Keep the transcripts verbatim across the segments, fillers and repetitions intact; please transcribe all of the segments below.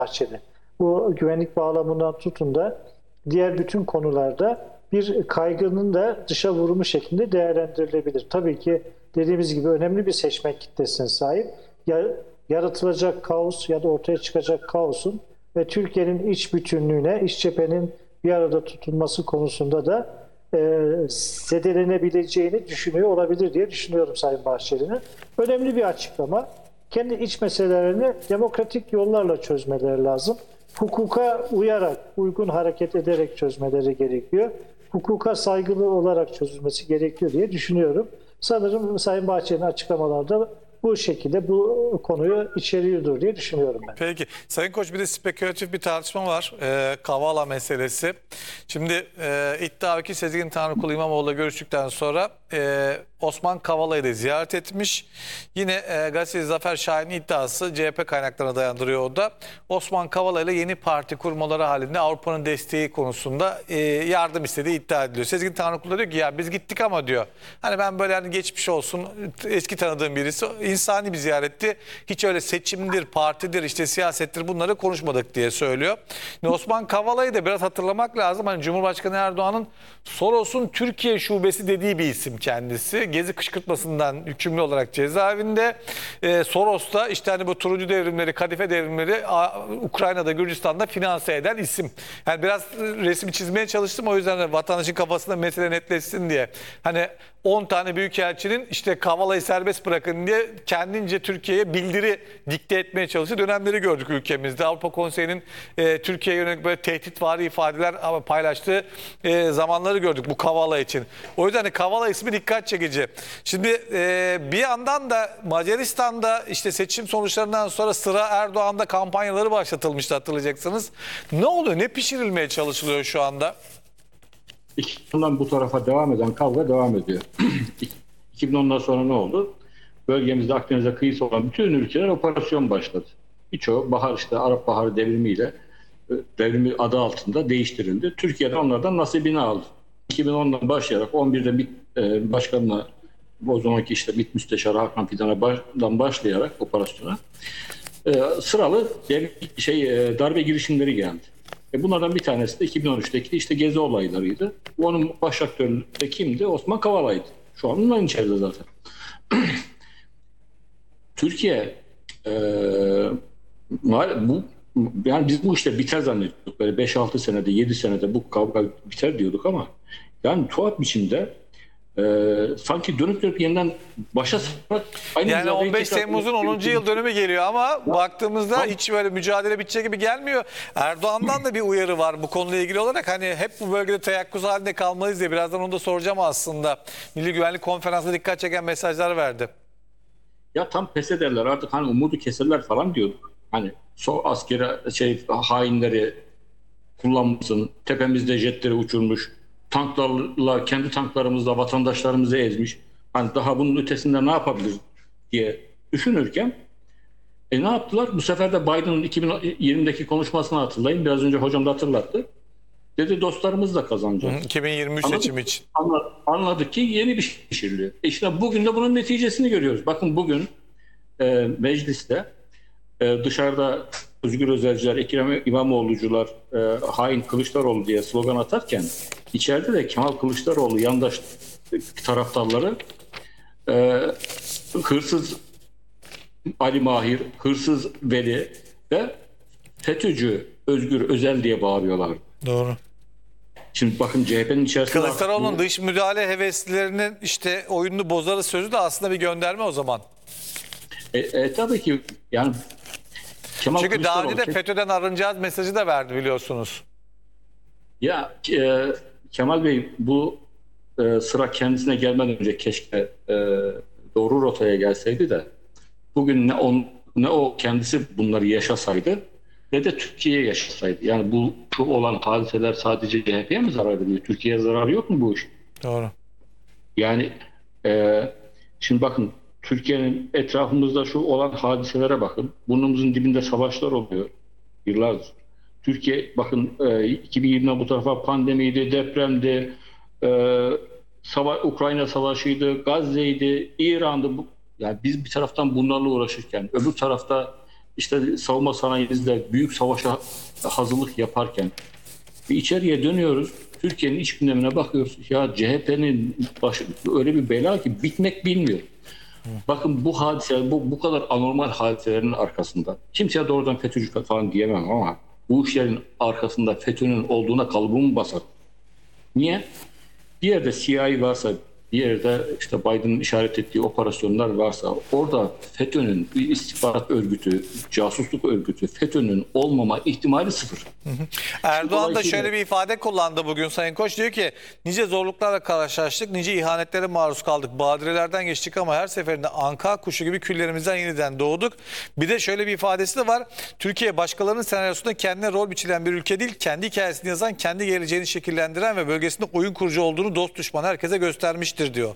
Bahçeli. Bu güvenlik bağlamından tutun da diğer bütün konularda bir kaygının da dışa vurumu şeklinde değerlendirilebilir. Tabii ki dediğimiz gibi önemli bir seçmen kitlesine sahip. Ya, yaratılacak kaos ya da ortaya çıkacak kaosun ve Türkiye'nin iç bütünlüğüne, iç cephenin bir arada tutulması konusunda da e, zedelenebileceğini düşünüyor olabilir diye düşünüyorum Sayın Bahçeli'nin. Önemli bir açıklama. Kendi iç meselelerini demokratik yollarla çözmeleri lazım. Hukuka uyarak, uygun hareket ederek çözmeleri gerekiyor. Hukuka saygılı olarak çözülmesi gerekiyor diye düşünüyorum. Sanırım Sayın Bahçeli'nin açıklamalarda bu şekilde bu konuyu içeriyordur diye düşünüyorum ben. Peki. Sayın Koç, bir de spekülatif bir tartışma var. Ee, Kavala meselesi. Şimdi e, iddia ki Sezgin Tanrıkulu İmamoğlu'la görüştükten sonra e, Osman Kavala'yı da ziyaret etmiş. Yine e, gazeteci Zafer Şahin'in iddiası C H P kaynaklarına dayandırıyor o da. Osman Kavala ile yeni parti kurmaları halinde Avrupa'nın desteği konusunda e, yardım istediği iddia ediliyor. Sezgin Tanrıkulu diyor ki ya biz gittik ama diyor. Hani ben böyle hani geçmiş olsun, eski tanıdığım birisi, insani bir ziyaretti. Hiç öyle seçimdir, partidir, işte siyasettir bunları konuşmadık diye söylüyor. Şimdi Osman Kavala'yı da biraz hatırlamak lazım. Hani Cumhurbaşkanı Erdoğan'ın Soros'un Türkiye şubesi dediği bir isim kendisi. Gezi kışkırtmasından hükümlü olarak cezaevinde. Ee, Soros da işte hani bu turuncu devrimleri, kadife devrimleri Ukrayna'da, Gürcistan'da finanse eden isim. Yani biraz resmi çizmeye çalıştım, o yüzden vatandaşın kafasında mesele netleşsin diye. Hani on tane büyükelçinin işte Kavala'yı serbest bırakın diye kendince Türkiye'ye bildiri dikte etmeye çalıştığı dönemleri gördük ülkemizde. Avrupa Konseyi'nin e, Türkiye'ye yönelik böyle tehditvari ifadeler paylaştığı e, zamanları gördük bu Kavala için. O yüzden de Kavala ismi dikkat çekici. Şimdi e, bir yandan da Macaristan'da işte seçim sonuçlarından sonra sıra Erdoğan'da kampanyaları başlatılmıştı, hatırlayacaksınız. Ne oluyor? Ne pişirilmeye çalışılıyor şu anda? iki bin ondan bu tarafa devam eden kavga devam ediyor. iki bin ondan sonra ne oldu? Bölgemizde Akdeniz'e kıyısı olan bütün ülkeler operasyon başladı. Birçoğu bahar işte Arap Baharı devrimiyle devrimi adı altında değiştirildi. Türkiye'de onlardan nasibini aldı. iki bin ondan başlayarak on birde MİT e, başkanına, o zamanki işte MİT Müsteşarı Hakan Fidan'dan başlayarak operasyona e, sıralı dev, şey e, darbe girişimleri geldi. E bunlardan bir tanesi de iki bin on üçteki işte Gezi olaylarıydı. Onun baş aktörü de kimdi? Osman Kavala'ydı. Şu an onların içeride zaten. Türkiye e, bu yani biz bu işte biter zannediyorduk. Böyle beş altı senede, yedi senede bu kavga biter diyorduk ama yani tuhaf biçimde e, sanki dönüp dönüp yeniden başa sarmak. Yani on beş Temmuz'un onuncu yıl dönümü geliyor ama ya, baktığımızda ya, hiç böyle mücadele bitecek gibi gelmiyor. Erdoğan'dan da bir uyarı var bu konuyla ilgili olarak. Hani hep bu bölgede teyakkuz halinde kalmalıyız diye. Birazdan onu da soracağım aslında. Milli Güvenlik Konferansı'nda dikkat çeken mesajlar verdi. Ya tam pes ederler artık, hani umudu keserler falan diyorduk. Hani so askeri şey hainleri kullanmasın, tepemizde jetleri uçurmuş, tanklarla kendi tanklarımızla vatandaşlarımızı ezmiş. Hani daha bunun ötesinde ne yapabilir diye düşünürken e ne yaptılar? Bu sefer de Biden'ın iki bin yirmideki konuşmasını hatırlayın. Biraz önce hocam da hatırlattı. Dedi dostlarımız da kazanacak. iki bin yirmi üç Anladık, seçim için. Anladık ki yeni bir şey pişiriliyor. E işte bugün de bunun neticesini görüyoruz. Bakın bugün e, mecliste e, dışarıda Özgür Özelciler, Ekrem İmamoğlu'cular e, hain Kılıçdaroğlu diye slogan atarken içeride de Kemal Kılıçdaroğlu yandaş taraftarları e, hırsız Ali Mahir, hırsız Veli ve FETÖ'cü Özgür Özel diye bağırıyorlar. Doğru. Şimdi bakın C H P'nin içerisinde... Kılıçdaroğlu'nun dış müdahale heveslilerinin işte oyununu bozarı sözü de aslında bir gönderme o zaman. E, e, tabii ki yani Kemal Çünkü daha önce de Kılıçdaroğlu... FETÖ'den arınacağız mesajı da verdi biliyorsunuz. Ya e, Kemal Bey bu e, sıra kendisine gelmeden önce keşke e, doğru rotaya gelseydi de bugün ne on ne o kendisi bunları yaşasaydı ne de Türkiye'ye yaşasaydı. Yani bu şu olan hadiseler sadece C H P'ye mi zarar veriyor? Türkiye'ye zararı yok mu bu iş? Doğru. Yani e, şimdi bakın Türkiye'nin etrafımızda şu olan hadiselere bakın. Burnumuzun dibinde savaşlar oluyor yıllardır. Türkiye bakın e, iki bin yirmide bu tarafa pandemiydi, depremdi, e, sava Ukrayna savaşıydı, Gazze'ydi, İran'dı. Bu, yani biz bir taraftan bunlarla uğraşırken öbür tarafta işte savunma sanayimizde büyük savaşa hazırlık yaparken bir içeriye dönüyoruz. Türkiye'nin iç gündemine bakıyoruz. Ya C H P'nin başı öyle bir bela ki bitmek bilmiyor. Bakın bu hadise, bu, bu kadar anormal hadiselerin arkasında kimseye doğrudan FETÖ'cü falan diyemem ama bu işlerin arkasında FETÖ'nün olduğuna kalıbımı basar. Niye? Bir yerde C I A varsa, bir yerde işte Biden'ın işaret ettiği operasyonlar varsa orada FETÖ'nün bir istihbarat örgütü, casusluk örgütü, FETÖ'nün olmama ihtimali sıfır. Erdoğan da şöyle bir ifade kullandı bugün Sayın Koç. Diyor ki nice zorluklarla karşılaştık, nice ihanetlere maruz kaldık. Badirelerden geçtik ama her seferinde anka kuşu gibi küllerimizden yeniden doğduk. Bir de şöyle bir ifadesi de var. Türkiye başkalarının senaryosunda kendine rol biçilen bir ülke değil, kendi hikayesini yazan, kendi geleceğini şekillendiren ve bölgesinde oyun kurucu olduğunu dost düşman herkese göstermiştir diyor.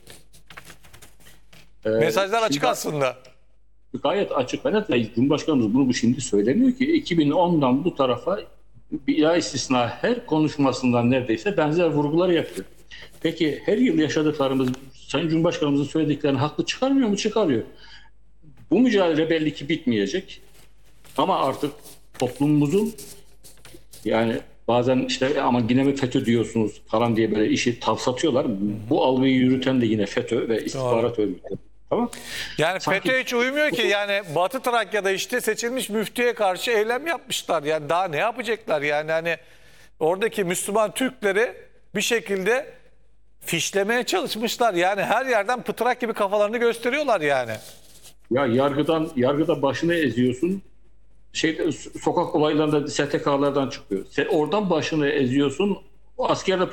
Ee, Mesajlar açık şimdi, aslında. Gayet açık ve net. Cumhurbaşkanımız bunu şimdi söylemiyor ki iki bin ondan bu tarafa bila istisna her konuşmasından neredeyse benzer vurgular yapıyor. Peki her yıl yaşadıklarımız Sayın Cumhurbaşkanımızın söylediklerini haklı çıkarmıyor mu? Çıkarıyor. Bu mücadele belli ki bitmeyecek. Ama artık toplumumuzun yani bazen işte ama yine mi FETÖ diyorsunuz falan diye böyle işi tavsatıyorlar. Bu algıyı yürüten de yine FETÖ ve istihbarat örgütleri. Tamam. Yani Sanki... FETÖ hiç uymuyor ki. Yani Batı Trakya'da işte seçilmiş müftüye karşı eylem yapmışlar. Yani daha ne yapacaklar? Yani hani oradaki Müslüman Türkleri bir şekilde fişlemeye çalışmışlar. Yani her yerden pıtrak gibi kafalarını gösteriyorlar yani. Ya yargıdan yargıda başını eziyorsun. Şey sokak olaylarında S T K'lardan çıkıyor. Sen oradan başını eziyorsun. O askerde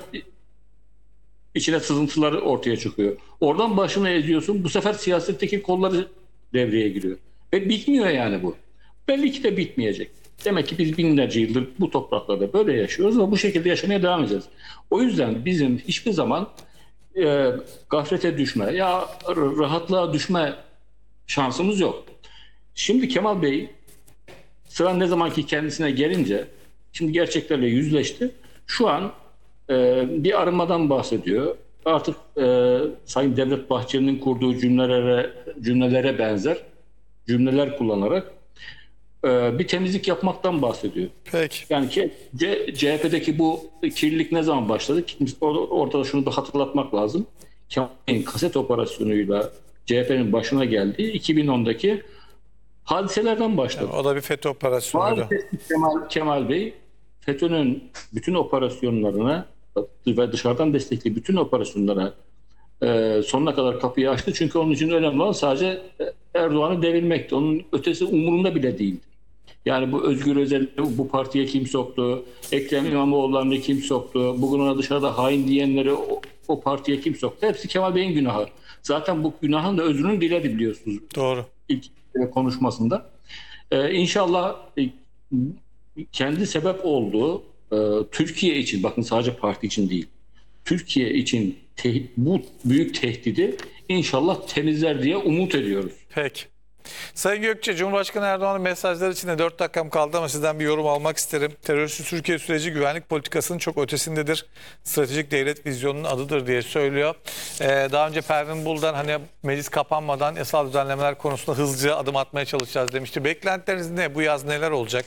içine sızıntıları ortaya çıkıyor. Oradan başını eziyorsun. Bu sefer siyasetteki kolları devreye giriyor. Ve bitmiyor yani bu. Belli ki de bitmeyecek. Demek ki biz binlerce yıldır bu topraklarda böyle yaşıyoruz ve bu şekilde yaşamaya devam edeceğiz. O yüzden bizim hiçbir zaman e, gaflete düşme ya rahatlığa düşme şansımız yok. Şimdi Kemal Bey sıra ne zamanki kendisine gelince şimdi gerçeklerle yüzleşti. Şu an e, bir arınmadan bahsediyor. Artık e, Sayın Devlet Bahçeli'nin kurduğu cümlelere cümlelere benzer cümleler kullanarak e, bir temizlik yapmaktan bahsediyor. Peki. Yani ki C- CHP'deki bu kirlilik ne zaman başladı? Ortada şunu da hatırlatmak lazım. Kemal Bey'in kaset operasyonuyla C H P'nin başına geldiği iki bin ondaki hadiselerden başladı. Yani o da bir FETÖ operasyonuydu. Kemal, Kemal Bey FETÖ'nün bütün operasyonlarına ve dışarıdan destekli bütün operasyonlara e, sonuna kadar kapıyı açtı. Çünkü onun için önemli olan sadece Erdoğan'ı devirmekti. Onun ötesi umurunda bile değildi. Yani bu Özgür Özel bu partiye kim soktu? Ekrem İmamoğlu'larını kim soktu? Bugün ona dışarıda hain diyenleri o, o partiye kim soktu? Hepsi Kemal Bey'in günahı. Zaten bu günahın da özrünü diledi biliyorsunuz. Doğru. İlk konuşmasında. Ee, inşallah e, kendi sebep olduğu e, Türkiye için, bakın sadece parti için değil, Türkiye için te- bu büyük tehdidi inşallah temizler diye umut ediyoruz. Peki. Sayın Gökçe, Cumhurbaşkanı Erdoğan'ın mesajları için de dört dakikam kaldı ama sizden bir yorum almak isterim. Terörsüz Türkiye süreci güvenlik politikasının çok ötesindedir. Stratejik devlet vizyonunun adıdır diye söylüyor. Ee, daha önce Pervin Buldan hani meclis kapanmadan yasal düzenlemeler konusunda hızlıca adım atmaya çalışacağız demişti. Beklentileriniz ne? Bu yaz neler olacak?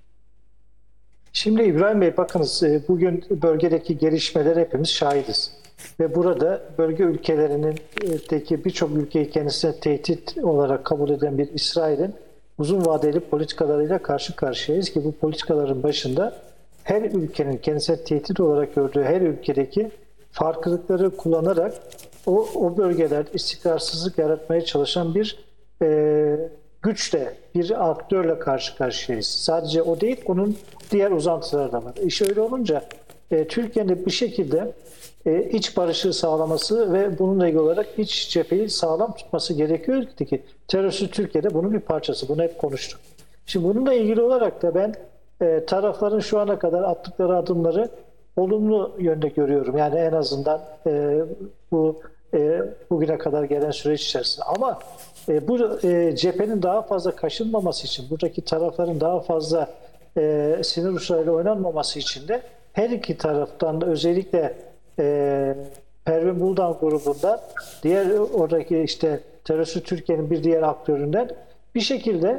Şimdi İbrahim Bey bakınız bugün bölgedeki gelişmeler hepimiz şahidiz. Ve burada bölge ülkelerindeki birçok ülkeyi kendisine tehdit olarak kabul eden bir İsrail'in uzun vadeli politikalarıyla karşı karşıyayız ki bu politikaların başında her ülkenin kendisine tehdit olarak gördüğü her ülkedeki farklılıkları kullanarak o, o bölgelerde istikrarsızlık yaratmaya çalışan bir e, güçle, bir aktörle karşı karşıyayız. Sadece o değil, onun diğer uzantıları da var. İş öyle olunca e, Türkiye'nin bir şekilde e, iç barışı sağlaması ve bununla ilgili olarak iç cepheyi sağlam tutması gerekiyor ki terörsüz Türkiye'de bunun bir parçası. Bunu hep konuştuk. Şimdi bununla ilgili olarak da ben e, tarafların şu ana kadar attıkları adımları olumlu yönde görüyorum. Yani en azından e, bu e, bugüne kadar gelen süreç içerisinde. Ama e, bu e, cephenin daha fazla kaşınmaması için, buradaki tarafların daha fazla e, sinir uçlarıyla oynanmaması için de her iki taraftan da özellikle e, Pervin Buldan grubundan, diğer oradaki işte terörsüz Türkiye'nin bir diğer aktöründen bir şekilde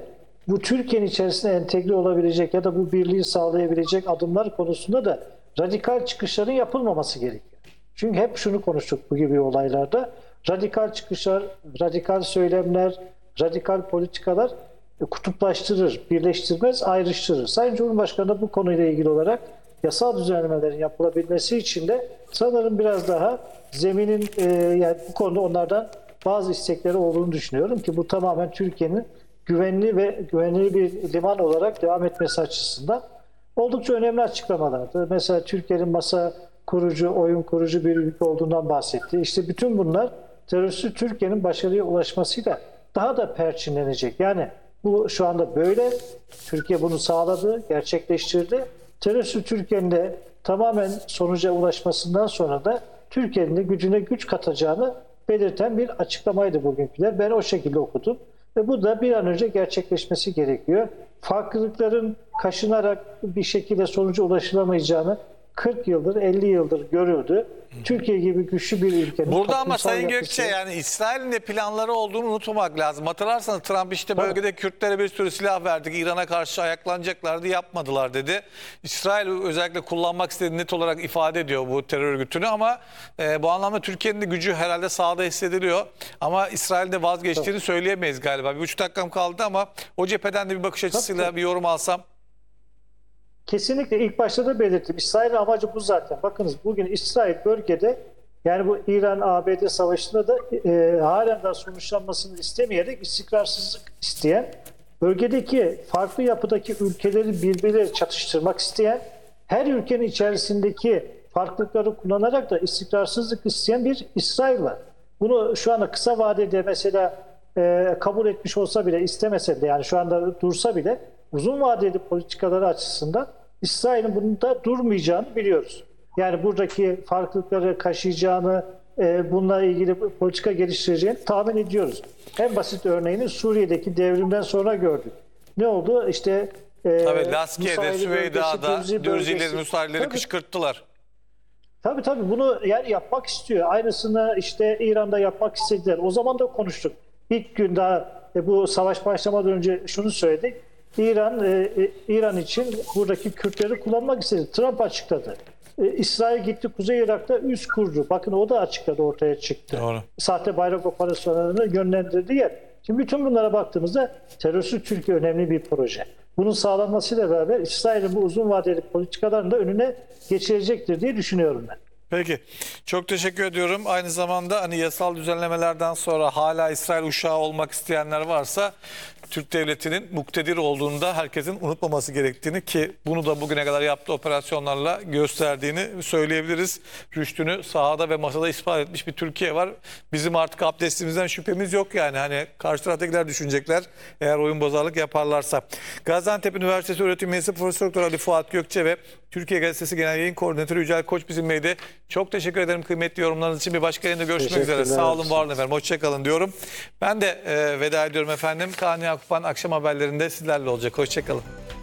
bu Türkiye'nin içerisine entegre olabilecek ya da bu birliği sağlayabilecek adımlar konusunda da radikal çıkışların yapılmaması gerekiyor. Çünkü hep şunu konuştuk bu gibi olaylarda. Radikal çıkışlar, radikal söylemler, radikal politikalar kutuplaştırır, birleştirmez, ayrıştırır. Sayın Cumhurbaşkanı da bu konuyla ilgili olarak yasal düzenlemelerin yapılabilmesi için de sanırım biraz daha zeminin e, yani bu konuda onlardan bazı istekleri olduğunu düşünüyorum ki bu tamamen Türkiye'nin güvenli ve güvenli bir liman olarak devam etmesi açısından oldukça önemli açıklamalardı. Mesela Türkiye'nin masa kurucu, oyun kurucu bir ülke olduğundan bahsetti. İşte bütün bunlar teröristi Türkiye'nin başarıya ulaşmasıyla daha da perçinlenecek. Yani bu şu anda böyle. Türkiye bunu sağladı, gerçekleştirdi. Teröristi Türkiye'nin de tamamen sonuca ulaşmasından sonra da Türkiye'nin de gücüne güç katacağını belirten bir açıklamaydı bugünküler. Ben o şekilde okudum. Ve bu da bir an önce gerçekleşmesi gerekiyor. Farklılıkların kaşınarak bir şekilde sonuca ulaşılamayacağını kırk yıldır, elli yıldır görüldü. Türkiye gibi güçlü bir ülkenin Burada ama toplumsal Sayın yapısı- Gökçe yani İsrail'in de planları olduğunu unutmamak lazım. Hatırlarsanız Trump işte bölgede Kürtlere bir sürü silah verdik, İran'a karşı ayaklanacaklardı, yapmadılar dedi. İsrail özellikle kullanmak istediğini net olarak ifade ediyor bu terör örgütünü ama e, bu anlamda Türkiye'nin de gücü herhalde sahada hissediliyor. Ama İsrail'in de vazgeçtiğini söyleyemeyiz galiba. Bir buçuk dakikam kaldı ama o cepheden de bir bakış açısıyla tabii. bir yorum alsam. Kesinlikle ilk başta da belirttim. İsrail'in amacı bu zaten. Bakınız bugün İsrail bölgede yani bu İran-A B D savaşında da e, halen daha sonuçlanmasını istemeyerek istikrarsızlık isteyen, bölgedeki farklı yapıdaki ülkeleri birbirleriyle çatıştırmak isteyen, her ülkenin içerisindeki farklılıkları kullanarak da istikrarsızlık isteyen bir İsrail var. Bunu şu anda kısa vadede mesela e, kabul etmiş olsa bile istemese bile yani şu anda dursa bile uzun vadeli politikaları açısından İsrail'in bunda durmayacağını biliyoruz. Yani buradaki farklılıkları kaşıyacağını, e, bununla ilgili politika geliştireceğini tahmin ediyoruz. En basit örneğini Suriye'deki devrimden sonra gördük. Ne oldu? İşte e, Tabii Laskiye'de, Nusayri Süveyda'da bölgesi, Dürzi Dürzileri, bölgesi. Nusayrileri Tabii. kışkırttılar. Tabii tabii bunu yani yapmak istiyor. Aynısını işte İran'da yapmak istediler. O zaman da konuştuk. İlk gün daha e, bu savaş başlamadan önce şunu söyledik. İran e, e, İran için buradaki Kürtleri kullanmak istedi. Trump açıkladı. E, İsrail gitti Kuzey Irak'ta üs kurdu. Bakın o da açıkladı, ortaya çıktı. Doğru. Sahte bayrak operasyonlarını yönlendirdiği yer. Şimdi bütün bunlara baktığımızda terörsüz Türkiye önemli bir proje. Bunun sağlanmasıyla beraber İsrail'in bu uzun vadeli politikalarını da önüne geçirecektir diye düşünüyorum ben. Peki. Çok teşekkür ediyorum. Aynı zamanda hani yasal düzenlemelerden sonra hala İsrail uşağı olmak isteyenler varsa Türk Devleti'nin muktedir olduğunda herkesin unutmaması gerektiğini ki bunu da bugüne kadar yaptığı operasyonlarla gösterdiğini söyleyebiliriz. Rüştünü sahada ve masada ispat etmiş bir Türkiye var. Bizim artık abdestimizden şüphemiz yok yani. Hani karşı taraftakiler düşünecekler eğer oyun bozarlık yaparlarsa. Gaziantep Üniversitesi Öğretim Üyesi Profesör Doktor Ali Fuat Gökçe ve Türkiye Gazetesi Genel Yayın Koordinatörü Yücel Koç bizimleydi. Çok teşekkür ederim kıymetli yorumlarınız için. Bir başka yayında görüşmek üzere. Sağ olun, var olun efendim. Hoşçakalın diyorum. Ben de e, veda ediyorum efendim. Kaan Yakupan akşam haberlerinde sizlerle olacak. Hoşçakalın.